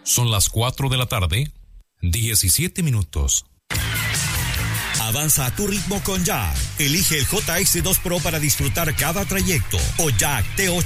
Son las 4 de la tarde, 17 minutos. Avanza a tu ritmo con Jack. Elige el JX2 Pro para disfrutar cada trayecto o Jack T8